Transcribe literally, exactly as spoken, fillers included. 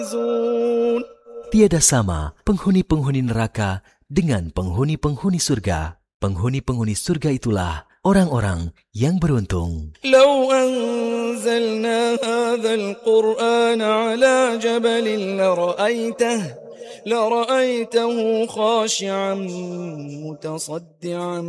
Tiada sama penghuni-penghuni neraka dengan penghuni-penghuni surga. Penghuni-penghuni surga itulah orang-orang yang beruntung. لو أنزلنا هذا القرآن على جبل لرأيته لرأيته خاشعا متصدعا